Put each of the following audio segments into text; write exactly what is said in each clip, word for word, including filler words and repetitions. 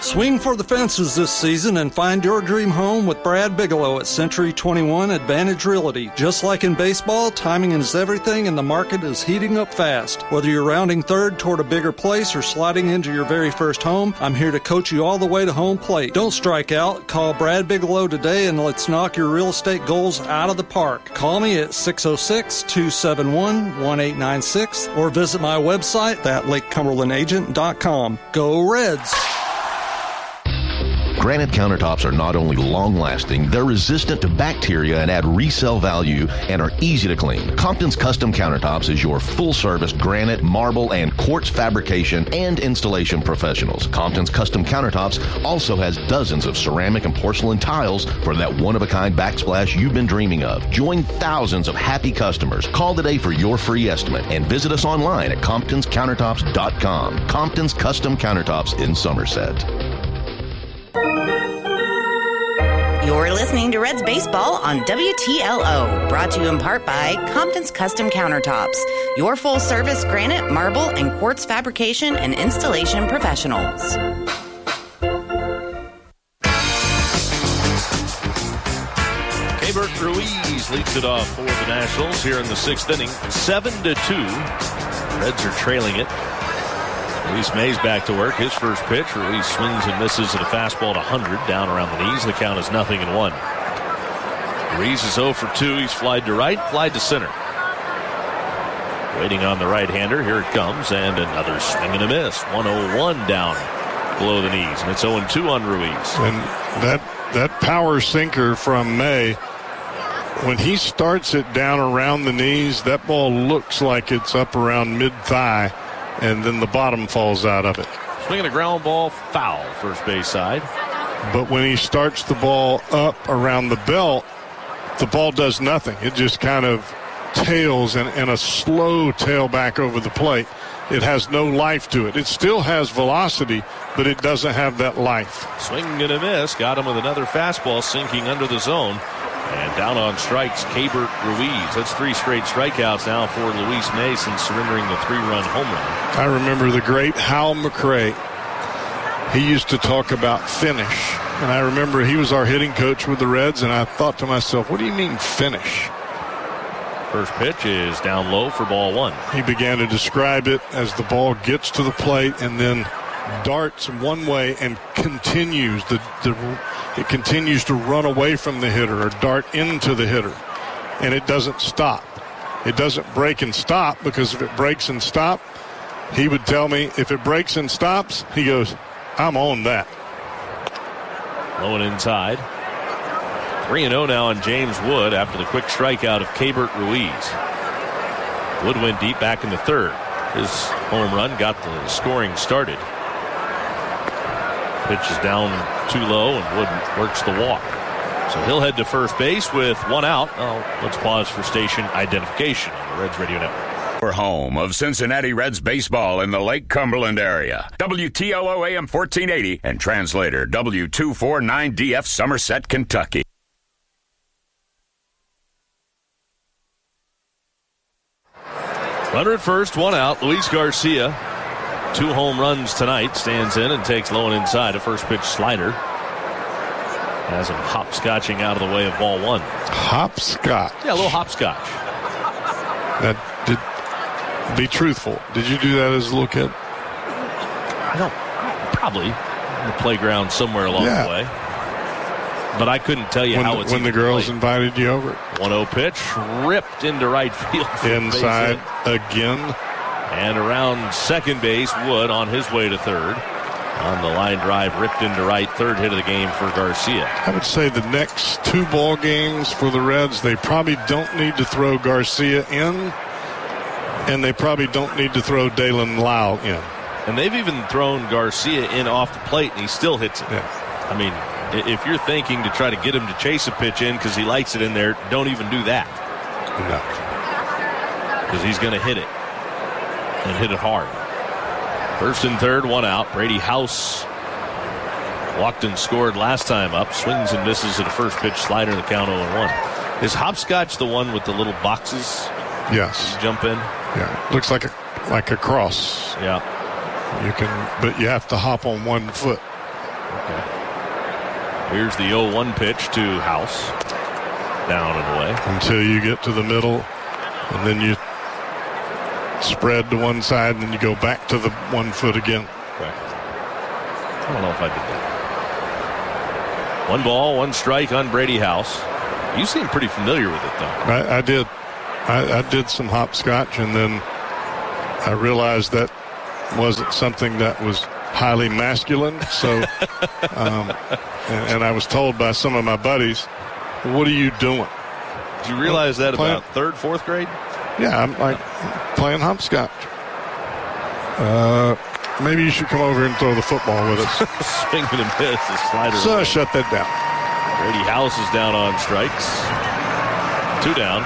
Swing for the fences this season and find your dream home with Brad Bigelow at Century twenty-one Advantage Realty. Just like in baseball, timing is everything and the market is heating up fast. Whether you're rounding third toward a bigger place or sliding into your very first home, I'm here to coach you all the way to home plate. Don't strike out. Call Brad Bigelow today and let's knock your real estate goals out of the park. Call me at six oh six, two seven one, one eight nine six or visit my website at lake cumberland agent dot com. Go Reds! Granite countertops are not only long-lasting, they're resistant to bacteria and add resale value and are easy to clean. Compton's Custom Countertops is your full-service granite, marble, and quartz fabrication and installation professionals. Compton's Custom Countertops also has dozens of ceramic and porcelain tiles for that one-of-a-kind backsplash you've been dreaming of. Join thousands of happy customers. Call today for your free estimate and visit us online at comptons countertops dot com. Compton's Custom Countertops in Somerset. You're listening to Reds Baseball on W T L O, brought to you in part by Compton's Custom Countertops, your full-service granite, marble, and quartz fabrication and installation professionals. Keibert Ruiz leads it off for the Nationals here in the sixth inning, seven to two. Reds are trailing it. Luis Mays back to work. His first pitch. Ruiz swings and misses at a fastball at one hundred, down around the knees. The count is nothing and one. Ruiz is oh for two. He's flied to right, flied to center. Waiting on the right-hander. Here it comes, and another swing and a miss. one oh one down below the knees, and it's oh and two on Ruiz. And that that power sinker from May, when he starts it down around the knees, that ball looks like it's up around mid-thigh, and then the bottom falls out of it. Swinging a ground ball, foul, first base side. But when he starts the ball up around the belt, the ball does nothing. It just kind of tails and, and a slow tail back over the plate. It has no life to it. It still has velocity, but it doesn't have that life. Swing and a miss. Got him with another fastball sinking under the zone. And down on strikes, Keibert Ruiz. That's three straight strikeouts now for Luis Mason, surrendering the three-run home run. I remember the great Hal McRae. He used to talk about finish. And I remember he was our hitting coach with the Reds, and I thought to myself, what do you mean finish? First pitch is down low for ball one. He began to describe it as the ball gets to the plate and then darts one way and continues the, the it continues to run away from the hitter or dart into the hitter, and it doesn't stop. It doesn't break and stop, because if it breaks and stop, he would tell me, if it breaks and stops, he goes, I'm on that. Low and inside. three and oh now on James Wood after the quick strikeout of Keibert Ruiz. Wood went deep back in the third. His home run got the scoring started. Pitch is down too low, and Wood works the walk. So he'll head to first base with one out. Oh, let's pause for station identification on the Reds Radio Network. We're home of Cincinnati Reds baseball in the Lake Cumberland area. W T L O A M fourteen eighty and translator W two forty-nine D F Somerset, Kentucky. Runner at first, one out. Luis Garcia, two home runs tonight, stands in and takes low and inside. A first pitch slider has him hopscotching out of the way of ball one. Hopscotch. Yeah, a little hopscotch. That did. Be truthful. Did you do that as a little kid? I don't. Probably in the playground somewhere along yeah. the way. But I couldn't tell you when how the, it's when the girls played. Invited you over. one oh pitch ripped into right field. Inside again. And around second base, Wood on his way to third. On the line drive, ripped into right, third hit of the game for Garcia. I would say the next two ball games for the Reds, they probably don't need to throw Garcia in, and they probably don't need to throw Dalen Lau in. And they've even thrown Garcia in off the plate, and he still hits it. Yeah. I mean, if you're thinking to try to get him to chase a pitch in because he likes it in there, don't even do that. No. Because he's going to hit it, and hit it hard. First and third, one out. Brady House walked and scored last time up. Swings and misses at a first pitch slider in the count oh and one. Is hopscotch the one with the little boxes? Yes. You jump in? Yeah. Looks like a like a cross. Yeah. You can, but you have to hop on one foot. Okay. Here's the oh one pitch to House. Down and away. Until you get to the middle, and then you spread to one side, and then you go back to the one foot again. Okay. I don't know if I did that. One ball, one strike on Brady House. You seem pretty familiar with it, though. I, I did. I, I did some hopscotch, and then I realized that wasn't something that was highly masculine. So, um, and, and I was told by some of my buddies, "What are you doing?" Did you realize that playing, about third, fourth grade? Yeah, I'm like playing hopscotch. Uh, maybe you should come over and throw the football with us. Swing and a miss, the slider. So shut that down. Brady House is down on strikes. Two down.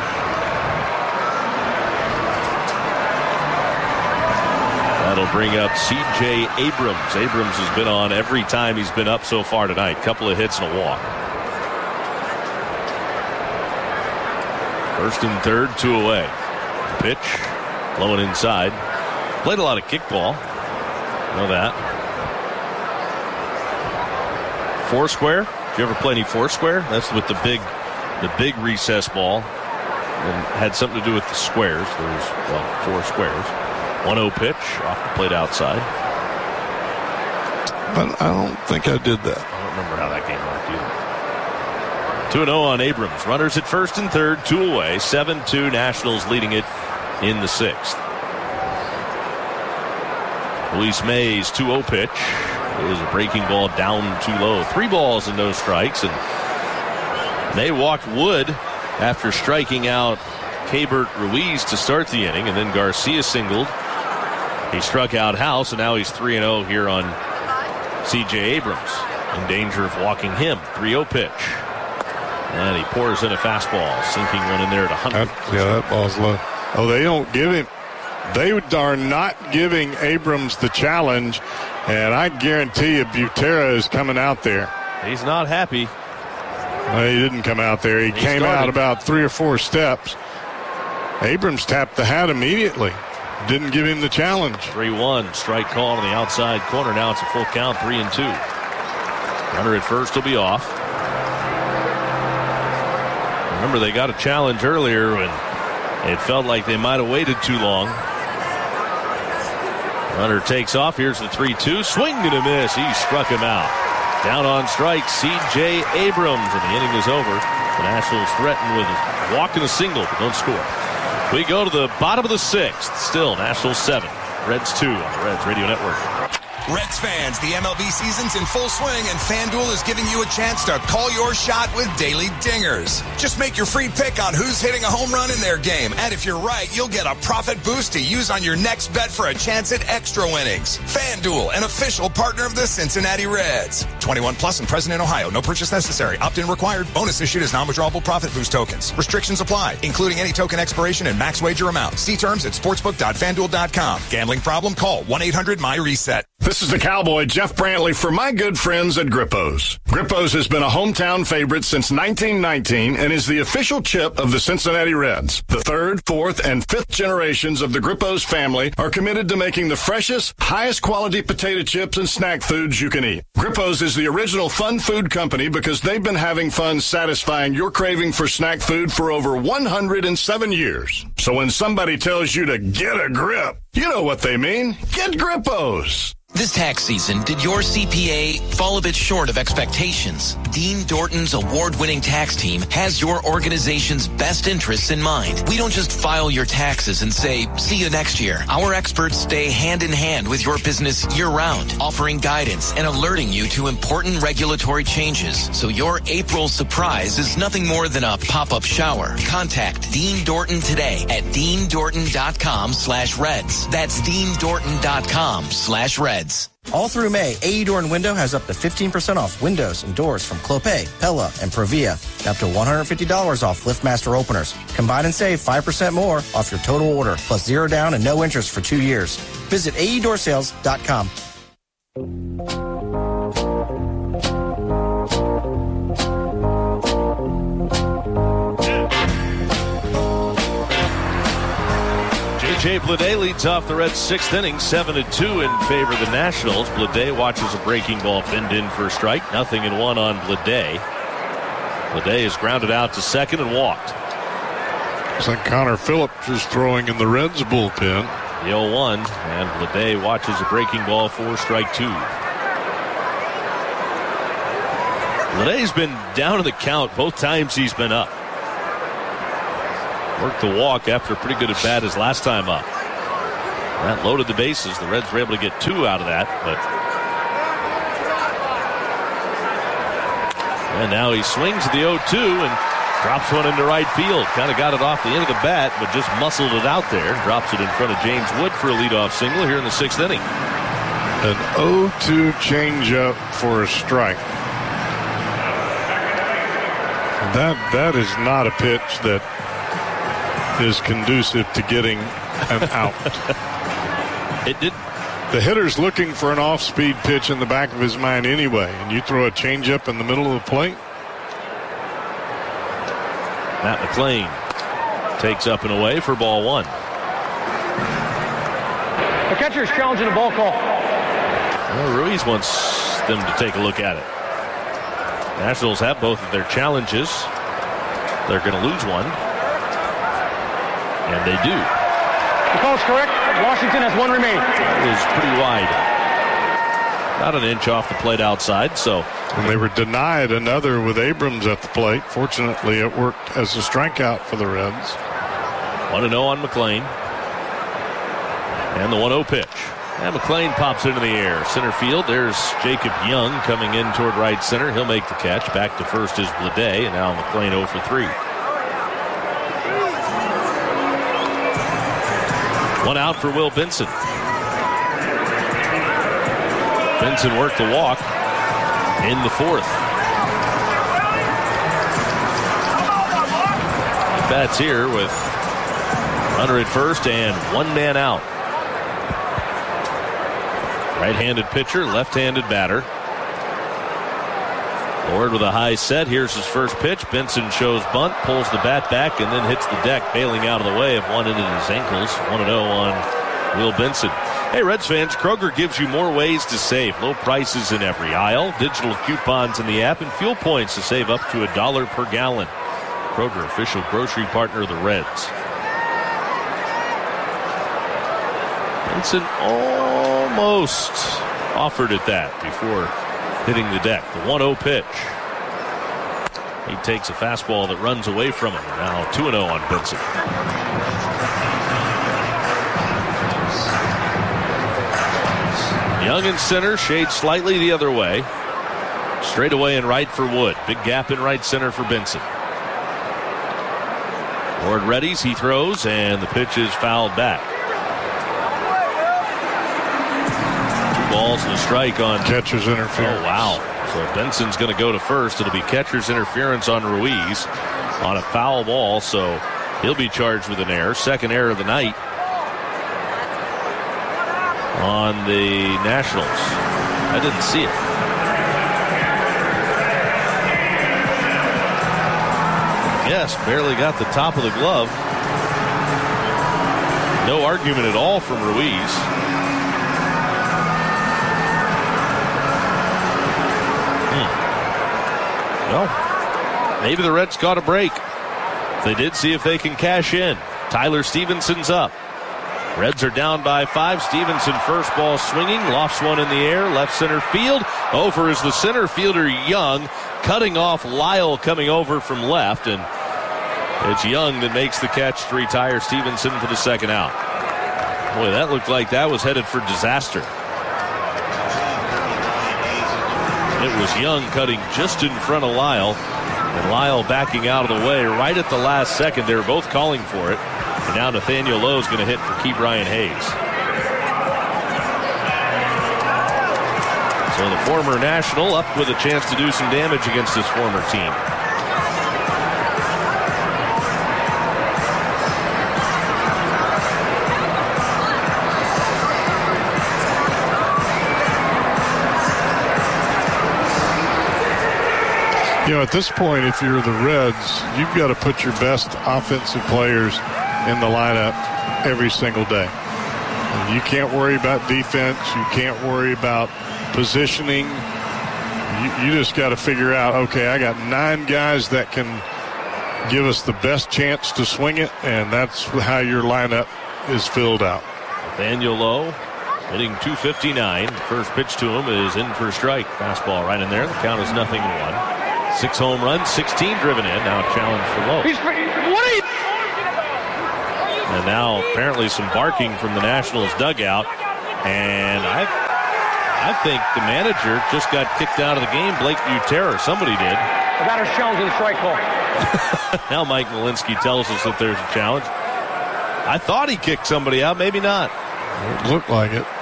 That'll bring up C J Abrams. Abrams has been on every time he's been up so far tonight. Couple of hits and a walk. First and third, two away. Pitch, blowing inside. Played a lot of kickball. Know that. Four square. Did you ever play any four square? That's with the big, the big recess ball, and had something to do with the squares. There's well four squares. one oh pitch off the plate outside. But I don't think I did that. I don't remember how that game worked either. two and oh on Abrams. Runners at first and third, two away. seven two Nationals leading it in the sixth. Luis Mays, two oh pitch. It was a breaking ball down too low. Three balls and no strikes. And they walked Wood after striking out Keibert Ruiz to start the inning. And then Garcia singled. He struck out House, and now he's three and oh here on C J Abrams. In danger of walking him. three oh pitch. And he pours in a fastball, sinking one in there at one hundred. That, yeah, that ball's low. Oh, they don't give him. They are not giving Abrams the challenge, and I guarantee you Butera is coming out there. He's not happy. No, he didn't come out there. He, he came started. out about three or four steps. Abrams tapped the hat immediately. Didn't give him the challenge. three one, strike call on the outside corner. Now it's a full count, three and two. Runner at first will be off. Remember, they got a challenge earlier and it felt like they might have waited too long. Runner takes off. Here's the three two. Swing and a miss. He struck him out. Down on strike, C J Abrams. And the inning is over. The Nationals threaten with a walk and a single, but don't score. We go to the bottom of the sixth. Still, Nationals seven. Reds two on the Reds Radio Network. Reds fans, the M L B season's in full swing, and FanDuel is giving you a chance to call your shot with daily dingers. Just make your free pick on who's hitting a home run in their game, and if you're right, you'll get a profit boost to use on your next bet for a chance at extra winnings. FanDuel, an official partner of the Cincinnati Reds. twenty-one plus and present in Ohio. No purchase necessary. Opt-in required. Bonus issued as non-withdrawable profit boost tokens. Restrictions apply, including any token expiration and max wager amount. See terms at sportsbook dot fan duel dot com. Gambling problem? Call one eight hundred my reset. This is the Cowboy, Jeff Brantley, for my good friends at Grippo's. Grippo's has been a hometown favorite since nineteen nineteen and is the official chip of the Cincinnati Reds. The third, fourth, and fifth generations of the Grippo's family are committed to making the freshest, highest quality potato chips and snack foods you can eat. Grippo's is the original fun food company because they've been having fun satisfying your craving for snack food for over one hundred seven years. So when somebody tells you to get a grip, you know what they mean. Get Grippo's. This tax season, did your C P A fall a bit short of expectations? Dean Dorton's award-winning tax team has your organization's best interests in mind. We don't just file your taxes and say, see you next year. Our experts stay hand-in-hand with your business year-round, offering guidance and alerting you to important regulatory changes. So your April surprise is nothing more than a pop-up shower. Contact Dean Dorton today at dean dorton dot com slash reds. That's dean dorton dot com slash reds. All through May, A E Door and Window has up to fifteen percent off windows and doors from Clopay, Pella, and Provia, and up to one hundred fifty dollars off LiftMaster openers. Combine and save five percent more off your total order, plus zero down and no interest for two years. Visit A E door sales dot com. J Jay Bleday leads off the Reds' sixth inning, seven to two in favor of the Nationals. Bleday watches a breaking ball pinned in for a strike. Nothing in one on Bleday. Bleday is grounded out to second and walked. It's like Connor Phillips is throwing in the Reds bullpen. The oh one, and Bleday watches a breaking ball for strike two. Bleday's been down to the count both times he's been up. Worked the walk after a pretty good at bat his last time up. That loaded the bases. The Reds were able to get two out of that, but and now he swings at the oh two and drops one into right field. Kind of got it off the end of the bat, but just muscled it out there. Drops it in front of James Wood for a leadoff single here in the sixth inning. An oh two changeup for a strike. That that is not a pitch that is conducive to getting an out. It did. The hitter's looking for an off-speed pitch in the back of his mind anyway, and you throw a changeup in the middle of the plate. Matt McLain takes up and away for ball one. The catcher is challenging a ball call. Well, Ruiz wants them to take a look at it. Nationals have both of their challenges. They're going to lose one. And they do. The call is correct. Washington has one remaining. It was pretty wide. About an inch off the plate outside, so. And they were denied another with Abrams at the plate. Fortunately, it worked as a strikeout for the Reds. one to oh on McLain. And the one oh pitch. And McLain pops into the air. Center field, there's Jacob Young coming in toward right center. He'll make the catch. Back to first is Bleday, and now McLain oh for three. One out for Will Benson. Benson worked the walk in the fourth. Bats here with runner at first and one man out. Right-handed pitcher, left-handed batter. Lord with a high set. Here's his first pitch. Benson shows bunt, pulls the bat back, and then hits the deck, bailing out of the way of one into his ankles. one and oh on Will Benson. Hey, Reds fans, Kroger gives you more ways to save. Low prices in every aisle, digital coupons in the app, and fuel points to save up to a dollar per gallon. Kroger, official grocery partner of the Reds. Benson almost offered at that before hitting the deck. The one oh pitch. He takes a fastball that runs away from him. Now two and oh on Benson. Young in center, shades slightly the other way. Straight away in right for Wood. Big gap in right center for Benson. Ward readies, he throws, and the pitch is fouled back. Two balls and a strike on catcher's interference. Oh, wow. So Benson's going to go to first. It'll be catcher's interference on Ruiz on a foul ball, so he'll be charged with an error. Second error of the night on the Nationals. I didn't see it. Yes, barely got the top of the glove. No argument at all from Ruiz. Hmm. Well, maybe the Reds caught a break. They did, see if they can cash in. Tyler Stevenson's up. Reds are down by five. Stevenson first ball swinging. Lofts one in the air. Left center field. Over is the center fielder Young. Cutting off Lyle coming over from left. And it's Young that makes the catch to retire Stevenson for the second out. Boy, that looked like that was headed for disaster. It was Young cutting just in front of Lyle. And Lyle backing out of the way right at the last second. They were both calling for it. And now Nathaniel Lowe's going to hit for Key Brian Hayes. So the former National up with a chance to do some damage against his former team. You know, at this point, if you're the Reds, you've got to put your best offensive players in the lineup every single day. And you can't worry about defense. You can't worry about positioning. You, you just got to figure out, okay, I got nine guys that can give us the best chance to swing it, and that's how your lineup is filled out. Nathaniel Lowe hitting two fifty-nine. First pitch to him is in for a strike. Fastball right in there. The count is nothing to one. Six home runs, sixteen driven in. Now a challenge for Lowe. He's, what are you? And now apparently some barking from the Nationals dugout. And I I think the manager just got kicked out of the game. Blake Butera. Somebody did. The batter's challenging the strike call. Now Mike Malinsky tells us that there's a challenge. I thought he kicked somebody out. Maybe not. It looked like it.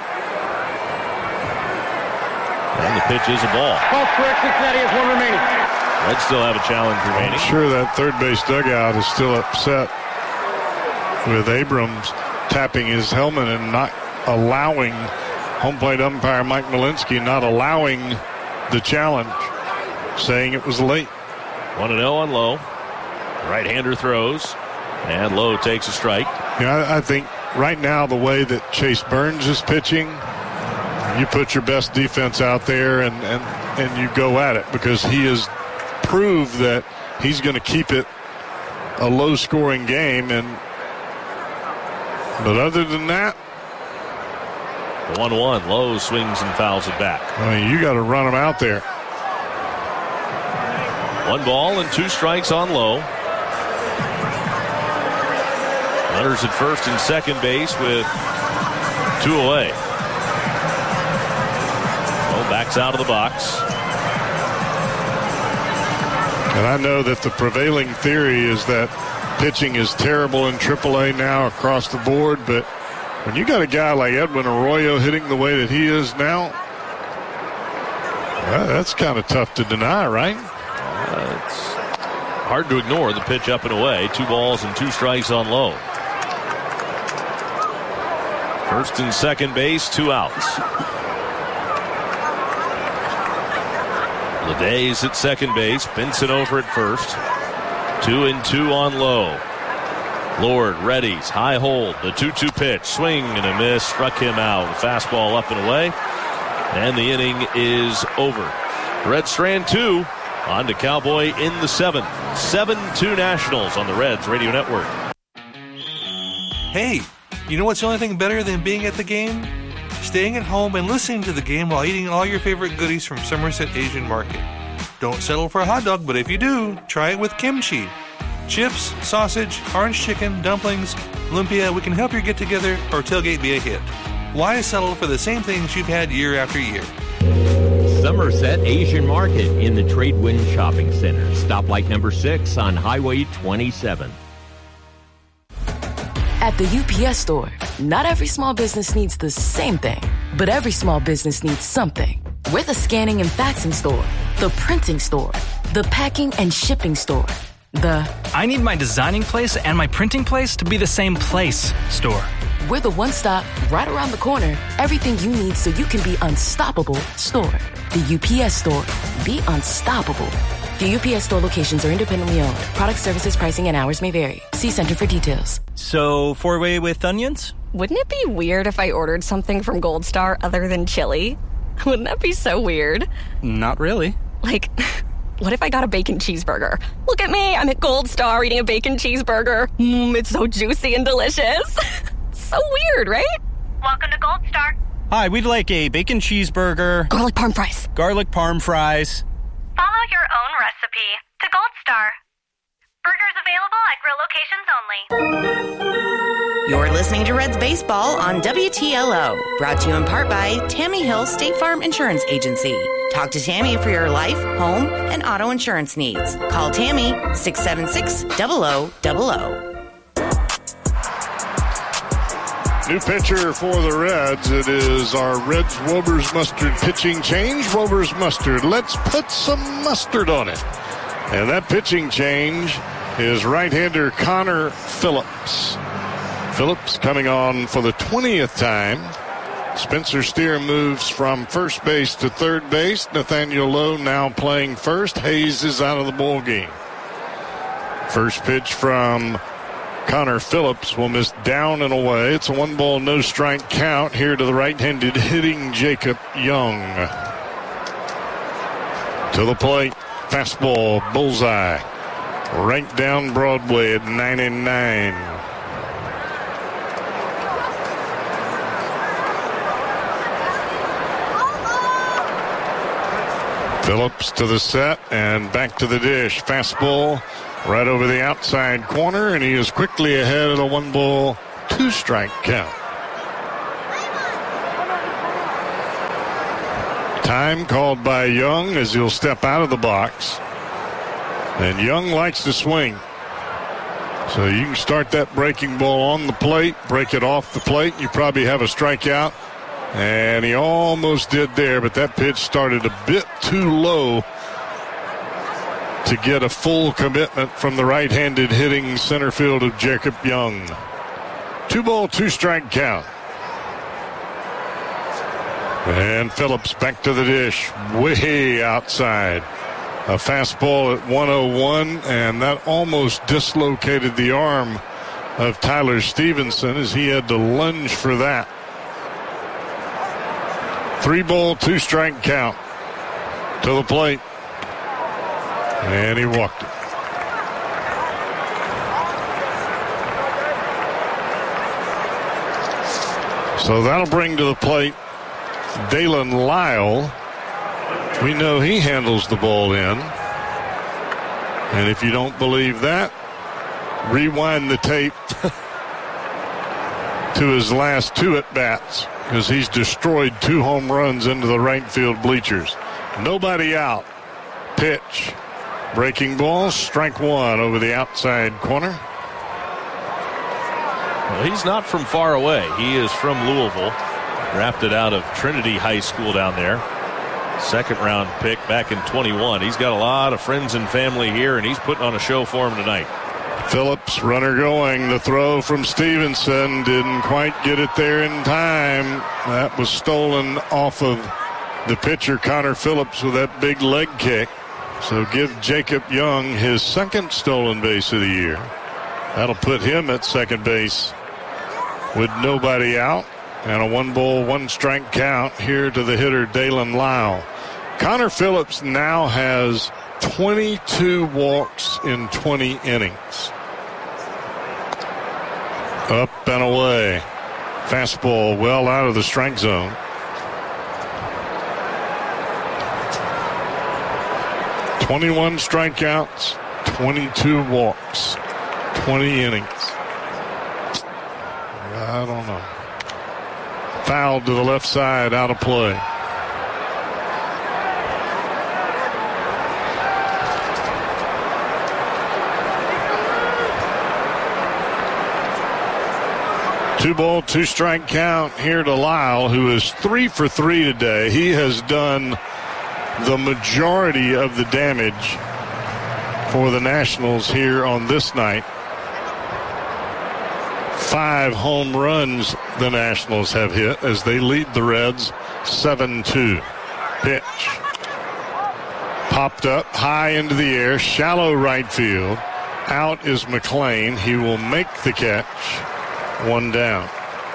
And the pitch is a ball. Call correct. Cincinnati has one remaining. Reds still have a challenge remaining. I'm sure that third base dugout is still upset with Abrams tapping his helmet and not allowing home plate umpire Mike Malinsky not allowing the challenge, saying it was late. one and oh on Lowe. Right-hander throws, and Lowe takes a strike. Yeah, I, I think right now the way that Chase Burns is pitching, you put your best defense out there and, and, and you go at it, because he has proved that he's going to keep it a low-scoring game. And but other than that, the one one, Lowe swings and fouls it back. I mean, you got to run him out there. One ball and two strikes on Lowe. Runners at first and second base with two away. Lowe backs out of the box. And I know that the prevailing theory is that pitching is terrible in triple A now across the board, but when you got a guy like Edwin Arroyo hitting the way that he is now, well, that's kind of tough to deny, right? Uh, it's hard to ignore the pitch up and away. Two balls and two strikes on Lowe. First and second base, two outs. Leday's at second base. Benson over at first. Two and two on Lowe. Lord readies. High hold. The two two pitch. Swing and a miss. Struck him out. Fastball up and away. And the inning is over. Reds strand two. On to Cowboy in the seventh. seven two Nationals on the Reds Radio Network. Hey, you know what's the only thing better than being at the game? Staying at home and listening to the game while eating all your favorite goodies from Somerset Asian Market. Don't settle for a hot dog, but if you do, try it with kimchi. Chips, sausage, orange chicken, dumplings, lumpia, we can help your get-together or tailgate be a hit. Why settle for the same things you've had year after year? Somerset Asian Market in the Tradewind Shopping Center. Stoplight number six on Highway twenty-seven. At the U P S Store, not every small business needs the same thing, but every small business needs something. We're the scanning and faxing store, the printing store, the packing and shipping store, the I need my designing place and my printing place to be the same place store. We're the one-stop, right around the corner, everything you need so you can be unstoppable store. The U P S Store. Be unstoppable. The U P S Store locations are independently owned. Product, services, pricing, and hours may vary. See Center for details. So, four-way with onions? Wouldn't it be weird if I ordered something from Gold Star other than chili? Wouldn't that be so weird? Not really. Like, what if I got a bacon cheeseburger? Look at me, I'm at Gold Star eating a bacon cheeseburger. Mmm, it's so juicy and delicious. So weird, right? Welcome to Gold Star. Hi, we'd like a bacon cheeseburger. Garlic parm fries. Garlic parm fries. Follow your own recipe to Gold Star. Burgers available at grill locations only. You're listening to Reds Baseball on W T L O. Brought to you in part by Tammy Hill State Farm Insurance Agency. Talk to Tammy for your life, home, and auto insurance needs. Call Tammy six seven six, zero zero zero zero. New pitcher for the Reds. It is our Reds Wober's Mustard pitching change. Wober's Mustard. Let's put some mustard on it. And that pitching change is right-hander Connor Phillips. Phillips coming on for the twentieth time. Spencer Steer moves from first base to third base. Nathaniel Lowe now playing first. Hayes is out of the ball game. First pitch from Connor Phillips will miss down and away. It's a one ball, no strike count here to the right-handed hitting Jacob Young. To the plate, fastball, bullseye. Right down Broadway at ninety-nine. Phillips to the set and back to the dish. Fastball right over the outside corner, and he is quickly ahead of a one ball, two strike count. Time called by Young as he'll step out of the box. And Young likes to swing. So you can start that breaking ball on the plate, break it off the plate. You probably have a strikeout. And he almost did there, but that pitch started a bit too low to get a full commitment from the right-handed hitting center field of Jacob Young. Two ball, two strike count. And Phillips back to the dish, way outside. A fastball at one oh one, and that almost dislocated the arm of Tyler Stevenson as he had to lunge for that. Three ball, two strike count to the plate. And he walked it. So that'll bring to the plate Dalen Lyle. We know he handles the ball in. And if you don't believe that, rewind the tape to his last two at-bats, because he's destroyed two home runs into the right field bleachers. Nobody out. Pitch. Breaking ball, strike one over the outside corner. Well, he's not from far away. He is from Louisville, drafted out of Trinity High School down there. Second round pick back in twenty-one. He's got a lot of friends and family here, and he's putting on a show for him tonight. Phillips, runner going. The throw from Stevenson didn't quite get it there in time. That was stolen off of the pitcher, Connor Phillips, with that big leg kick. So give Jacob Young his second stolen base of the year. That'll put him at second base with nobody out. And a one ball, one strike count here to the hitter, Dalen Lyle. Connor Phillips now has twenty-two walks in twenty innings. Up and away. Fastball well out of the strike zone. twenty-one strikeouts, twenty-two walks, twenty innings. I don't know. Fouled to the left side, out of play. Two ball, two strike count here to Lyle, who is three for three today. He has done the majority of the damage for the Nationals here on this night. Five home runs the Nationals have hit as they lead the Reds seven two. Pitch. Popped up high into the air, shallow right field. Out is McLean. He will make the catch. One down.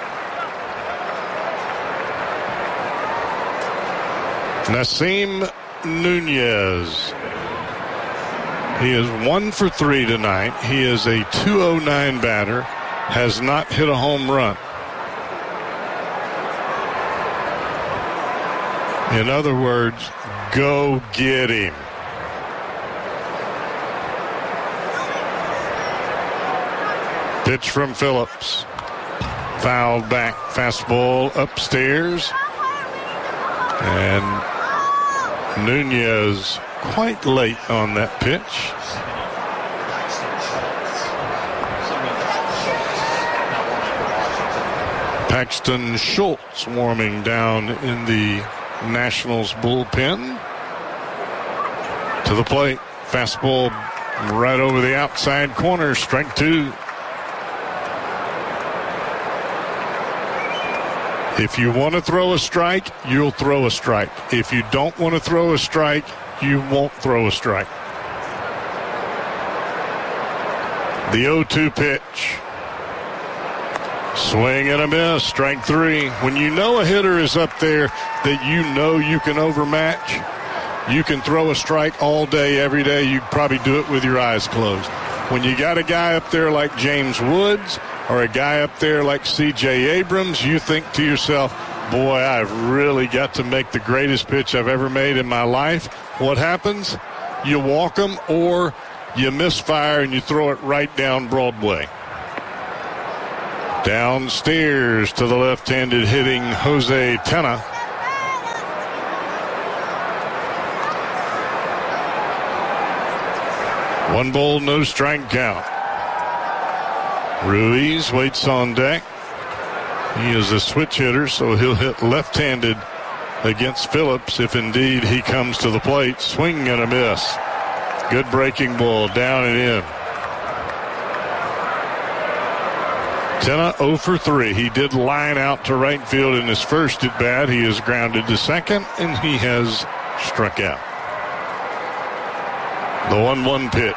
Nasim Nunez. He is one for three tonight. He is a two oh nine batter. Has not hit a home run. In other words, go get him. Pitch from Phillips. Fouled back. Fastball upstairs. And Nunez quite late on that pitch. Paxton Schultz warming down in the Nationals bullpen. To the plate. Fastball right over the outside corner. Strike two. If you want to throw a strike, you'll throw a strike. If you don't want to throw a strike, you won't throw a strike. The oh two pitch. Swing and a miss, strike three. When you know a hitter is up there that you know you can overmatch, you can throw a strike all day, every day. You probably do it with your eyes closed. When you got a guy up there like James Woods or a guy up there like C J Abrams, you think to yourself, boy, I've really got to make the greatest pitch I've ever made in my life. What happens? You walk them or you misfire and you throw it right down Broadway. Downstairs to the left-handed hitting Jose Tena. One ball, no strike count. Ruiz waits on deck. He is a switch hitter, so he'll hit left-handed against Phillips if indeed he comes to the plate. Swing and a miss. Good breaking ball, down and in. Tena oh for three. He did line out to right field in his first at bat. He is grounded to second, and he has struck out. The one one pitch.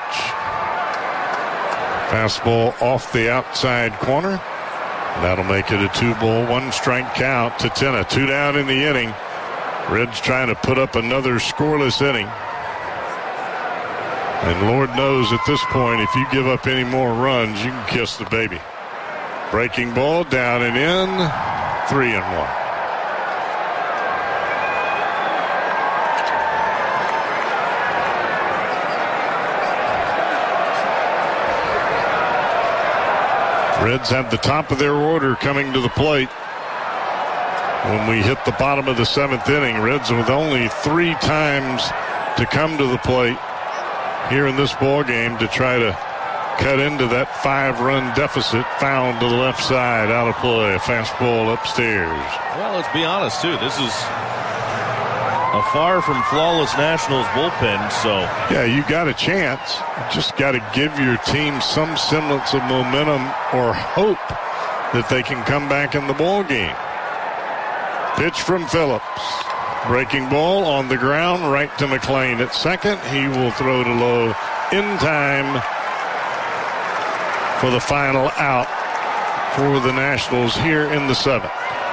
Fastball off the outside corner. That'll make it a two ball, one strike count to Tena. Two down in the inning. Reds trying to put up another scoreless inning. And Lord knows at this point, if you give up any more runs, you can kiss the baby. Breaking ball, down and in, three and one. Reds have the top of their order coming to the plate. When we hit the bottom of the seventh inning, Reds with only three times to come to the plate here in this ball game to try to cut into that five-run deficit. Found to the left side, out of play. Fastball upstairs. Well, let's be honest, too. This is a far from flawless Nationals bullpen, so. Yeah, you got a chance. You just got to give your team some semblance of momentum or hope that they can come back in the ball game. Pitch from Phillips. Breaking ball on the ground, right to McLean at second. He will throw to low in time for the final out for the Nationals here in the seventh.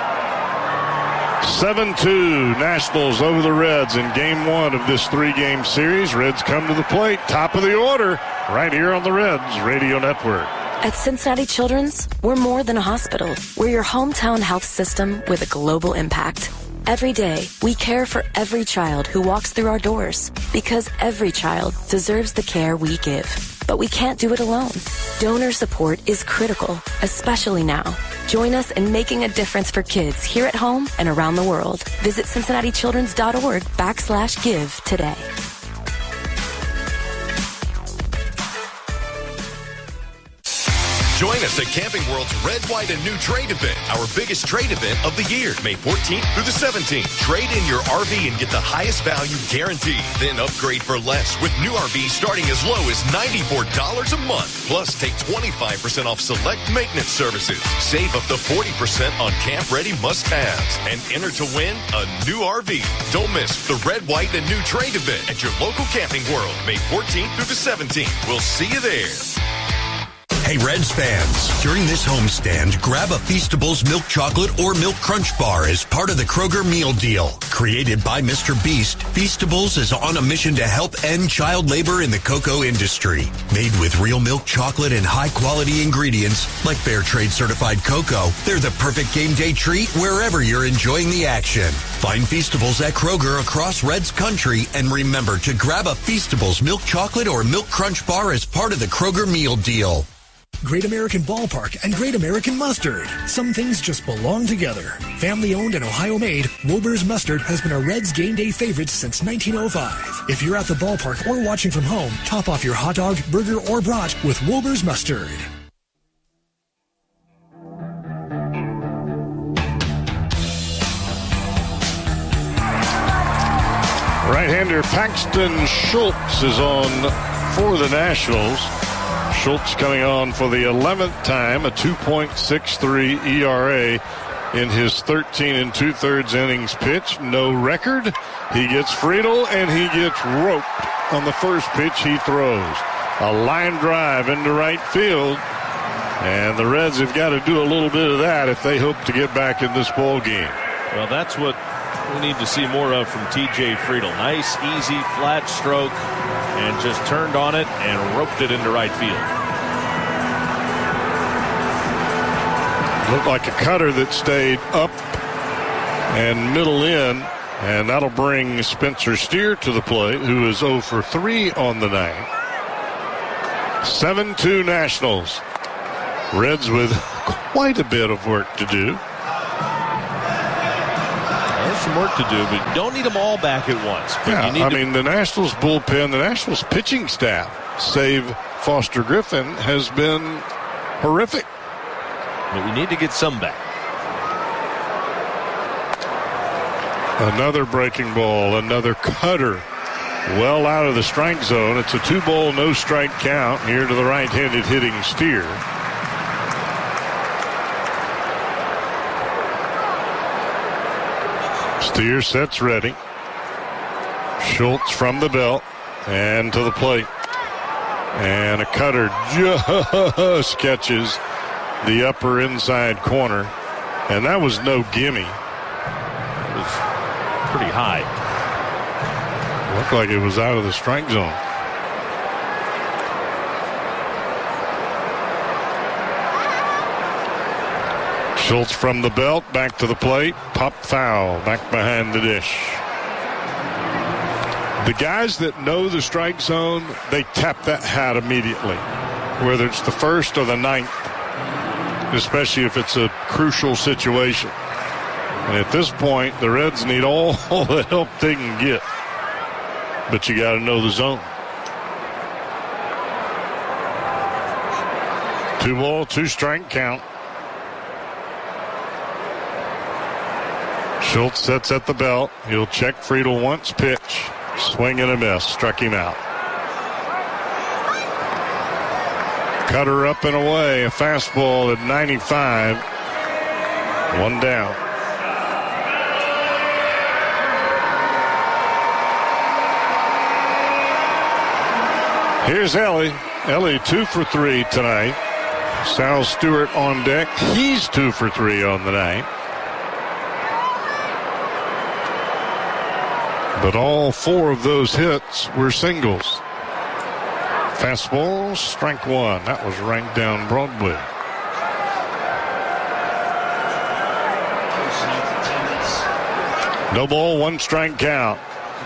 seven two Nationals over the Reds in game one of this three-game series. Reds come to the plate, top of the order, right here on the Reds Radio Network. At Cincinnati Children's, we're more than a hospital. We're your hometown health system with a global impact. Every day, we care for every child who walks through our doors because every child deserves the care we give. But we can't do it alone. Donor support is critical, especially now. Join us in making a difference for kids here at home and around the world. Visit Cincinnati Children's dot org backslash give today. Join us at Camping World's Red, White, and New Trade event, our biggest trade event of the year, May fourteenth through the seventeenth. Trade in your R V and get the highest value guaranteed. Then upgrade for less with new R Vs starting as low as ninety-four dollars a month. Plus, take twenty-five percent off select maintenance services. Save up to forty percent on camp-ready must-haves. And enter to win a new R V. Don't miss the Red, White, and New Trade event at your local Camping World, May fourteenth through the seventeenth. We'll see you there. Hey, Reds fans, during this homestand, grab a Feastables milk chocolate or milk crunch bar as part of the Kroger meal deal. Created by Mister Beast, Feastables is on a mission to help end child labor in the cocoa industry. Made with real milk chocolate and high-quality ingredients like Fair Trade certified cocoa, they're the perfect game day treat wherever you're enjoying the action. Find Feastables at Kroger across Reds country, and remember to grab a Feastables milk chocolate or milk crunch bar as part of the Kroger meal deal. Great American Ballpark and Great American Mustard. Some things just belong together. Family-owned and Ohio-made, Wilbur's Mustard has been a Reds game day favorite since nineteen oh five. If you're at the ballpark or watching from home, top off your hot dog, burger, or brat with Wilbur's Mustard. Right-hander Paxton Schultz is on for the Nationals. Schultz coming on for the eleventh time, a two point six three E R A in his thirteen and two-thirds innings pitch. No record. He gets Friedel, and he gets roped on the first pitch he throws. A line drive into right field. And the Reds have got to do a little bit of that if they hope to get back in this ball game. Well, that's what we need to see more of from T J Friedl. Nice, easy, flat stroke, and just turned on it and roped it into right field. Looked like a cutter that stayed up and middle in, and that'll bring Spencer Steer to the plate, who is oh for three on the night. seven two Nationals. Reds with quite a bit of work to do. There's some work to do, but you don't need them all back at once. But Yeah, you need I to... mean, the Nationals bullpen, the Nationals pitching staff, save Foster Griffin, has been horrific. But you need to get some back. Another breaking ball, another cutter, well out of the strike zone. It's a two ball, no strike count here to the right-handed hitting Steer. Steer sets ready. Schultz from the belt and to the plate. And a cutter just catches the upper inside corner. And that was no gimme. It was pretty high. Looked like it was out of the strike zone. Schultz from the belt, back to the plate, pop foul, back behind the dish. The guys that know the strike zone, they tap that hat immediately, whether it's the first or the ninth, especially if it's a crucial situation. And at this point, the Reds need all, all the help they can get, but you got to know the zone. Two ball, two strike count. Schultz sets at the belt. He'll check Friedl once, pitch. Swing and a miss. Struck him out. Cutter up and away. A fastball at ninety-five. One down. Here's Ellie. Ellie two for three tonight. Sal Stewart on deck. He's two for three on the night. But all four of those hits were singles. Fastball, strike one. That was ranked down Broadway. No ball, one strike count.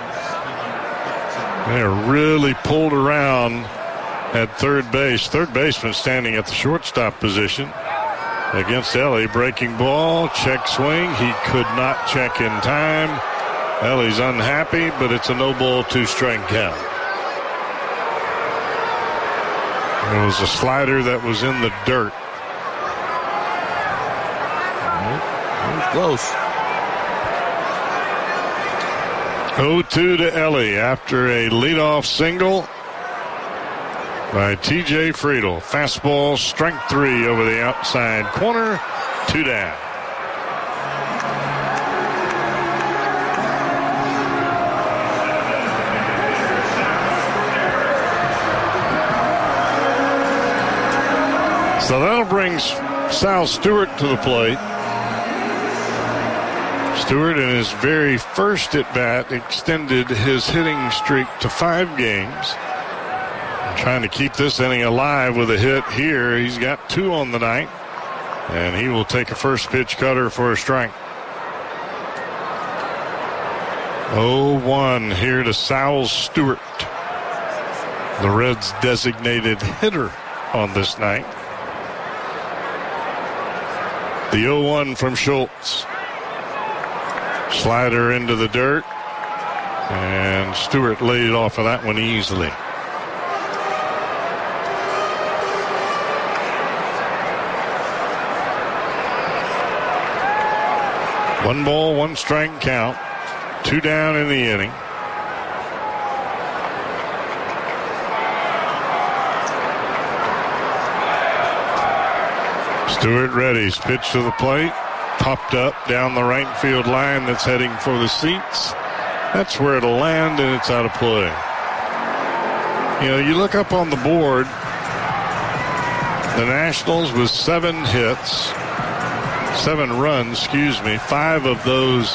They're really pulled around at third base. Third baseman standing at the shortstop position against Ellie. Breaking ball, check swing. He could not check in time. Ellie's unhappy, but it's a no ball, two strike count. It was a slider that was in the dirt. It was close. oh two to Ellie after a leadoff single by T J Friedl. Fastball, strike three over the outside corner. Two down. So that'll bring Sal Stewart to the plate. Stewart, in his very first at-bat, extended his hitting streak to five games. Trying to keep this inning alive with a hit here. He's got two on the night, and he will take a first pitch cutter for a strike. oh one here to Sal Stewart, the Reds' designated hitter on this night. The oh one from Schultz. Slider into the dirt. And Stewart laid it off of that one easily. One ball, one strike count. Two down in the inning. Stewart ready. Pitch to the plate. Popped up down the right field line that's heading for the seats. That's where it'll land, and it's out of play. You know, you look up on the board, The Nationals with seven hits, seven runs, excuse me. Five of those,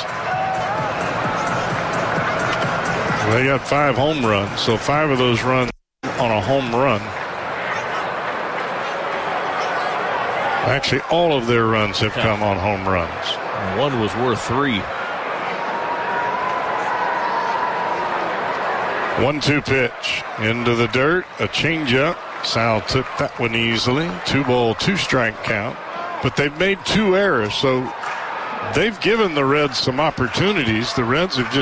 they got five home runs, so five of those runs on a home run. Actually, all of their runs have come on home runs. One was worth three. one two pitch into the dirt, a changeup. Sal took that one easily. Two ball, two strike count. But they've made two errors, so they've given the Reds some opportunities. The Reds have just